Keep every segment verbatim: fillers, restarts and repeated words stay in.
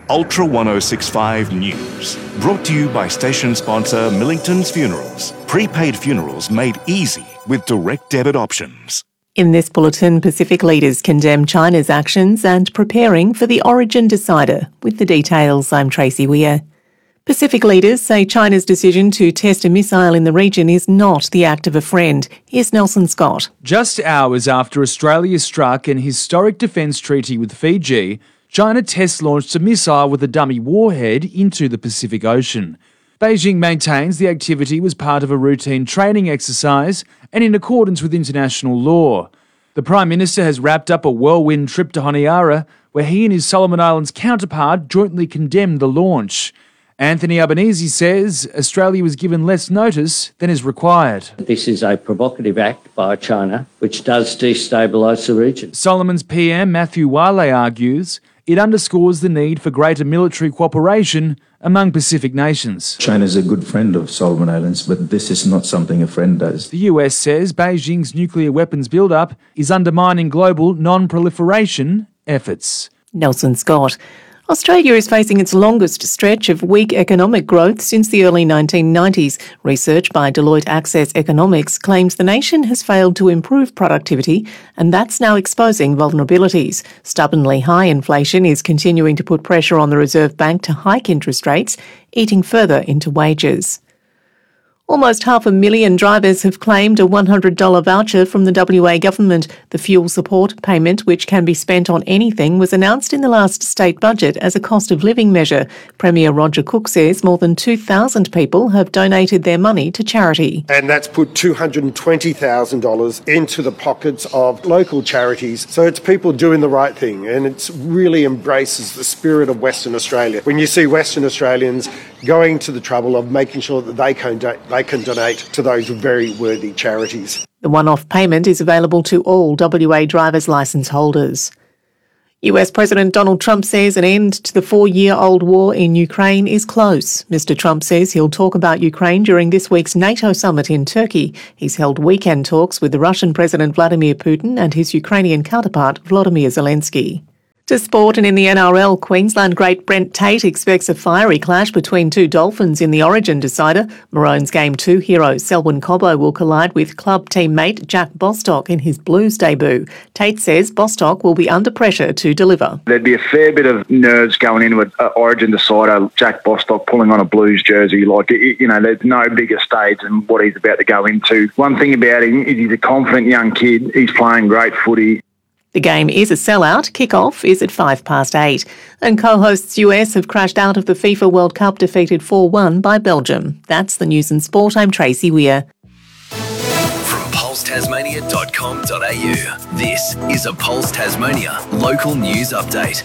Ultra ten sixty-five News. Brought to you by station sponsor Millington's Funerals. Prepaid funerals made easy with direct debit options. In this bulletin, Pacific leaders condemn China's actions and preparing for the Origin Decider. With the details, I'm Tracy Weir. Pacific leaders say China's decision to test a missile in the region is not the act of a friend. Here's Nelson Scott. Just hours after Australia struck an historic defence treaty with Fiji, China test launched a missile with a dummy warhead into the Pacific Ocean. Beijing maintains the activity was part of a routine training exercise and in accordance with international law. The Prime Minister has wrapped up a whirlwind trip to Honiara, where he and his Solomon Islands counterpart jointly condemned the launch. Anthony Albanese says Australia was given less notice than is required. This is a provocative act by China, which does destabilise the region. Solomon's P M Matthew Wiley argues it underscores the need for greater military cooperation among Pacific nations. China is a good friend of Solomon Islands, but this is not something a friend does. The U S says Beijing's nuclear weapons build-up is undermining global non-proliferation efforts. Nelson Scott. Australia is facing its longest stretch of weak economic growth since the early nineteen nineties. Research by Deloitte Access Economics claims the nation has failed to improve productivity, and that's now exposing vulnerabilities. Stubbornly high inflation is continuing to put pressure on the Reserve Bank to hike interest rates, eating further into wages. Almost half a million drivers have claimed a one hundred dollars voucher from the W A government. The fuel support payment, which can be spent on anything, was announced in the last state budget as a cost of living measure. Premier Roger Cook says more than two thousand people have donated their money to charity. And that's put two hundred twenty thousand dollars into the pockets of local charities. So it's people doing the right thing, and it really embraces the spirit of Western Australia. When you see Western Australians going to the trouble of making sure that they can, do- they can donate to those very worthy charities. The one-off payment is available to all W A driver's licence holders. U S President Donald Trump says an end to the four-year-old war in Ukraine is close. Mister Trump says he'll talk about Ukraine during this week's NATO summit in Turkey. He's held weekend talks with the Russian President Vladimir Putin and his Ukrainian counterpart Volodymyr Zelensky. To sport, and in the N R L, Queensland great Brent Tate expects a fiery clash between two Dolphins in the Origin Decider. Maroons Game two hero Selwyn Cobbo will collide with club teammate Jack Bostock in his Blues debut. Tate says Bostock will be under pressure to deliver. There'd be a fair bit of nerves going into an Origin Decider, Jack Bostock pulling on a Blues jersey. Like, you know, there's no bigger stage than what he's about to go into. One thing about him is he's a confident young kid. He's playing great footy. The game is a sellout. Kick-off is at five past eight. And co-hosts U S have crashed out of the FIFA World Cup, defeated four one by Belgium. That's the news and sport. I'm Tracy Weir. From pulse tasmania dot com dot a u, this is a Pulse Tasmania local news update.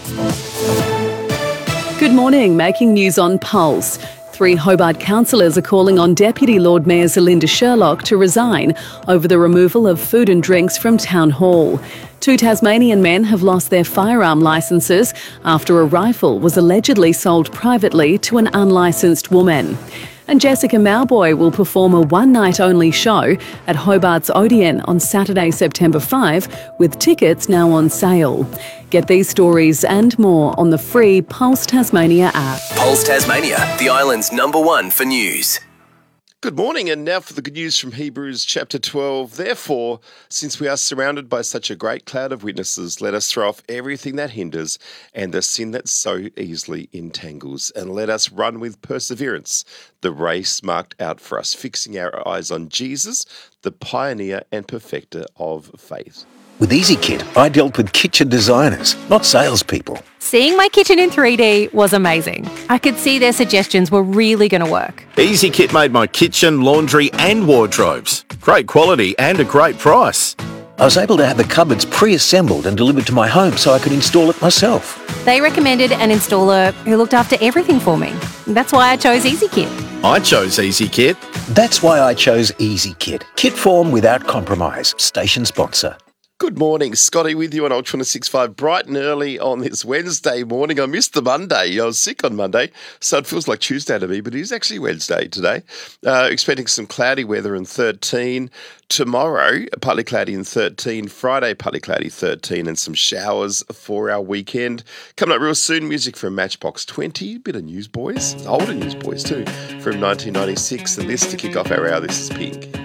Good morning. Making news on Pulse. Three Hobart councillors are calling on Deputy Lord Mayor Zelinda Sherlock to resign over the removal of food and drinks from Town Hall. Two Tasmanian men have lost their firearm licences after a rifle was allegedly sold privately to an unlicensed woman. And Jessica Mauboy will perform a one-night-only show at Hobart's Odeon on Saturday, September fifth, with tickets now on sale. Get these stories and more on the free Pulse Tasmania app. Pulse Tasmania, the island's number one for news. Good morning, and now for the good news from Hebrews chapter twelve. Therefore, since we are surrounded by such a great cloud of witnesses, let us throw off everything that hinders and the sin that so easily entangles, and let us run with perseverance the race marked out for us, fixing our eyes on Jesus, the pioneer and perfecter of faith. With EasyKit, I dealt with kitchen designers, not salespeople. Seeing my kitchen in three D was amazing. I could see their suggestions were really going to work. EasyKit made my kitchen, laundry and wardrobes. Great quality and a great price. I was able to have the cupboards pre-assembled and delivered to my home so I could install it myself. They recommended an installer who looked after everything for me. That's why I chose EasyKit. I chose EasyKit. That's why I chose EasyKit. Kit form without compromise. Station sponsor. Good morning, Scotty with you on Ultra six five, bright and early on this Wednesday morning. I missed the Monday. I was sick on Monday, so it feels like Tuesday to me, but it is actually Wednesday today. Uh, expecting some cloudy weather in thirteen. Tomorrow, partly cloudy in thirteen. Friday, partly cloudy thirteen, and some showers for our weekend. Coming up real soon, music from Matchbox twenty. Bit of Newsboys, older Newsboys too, from nineteen ninety-six. And this to kick off our hour, this is Pink.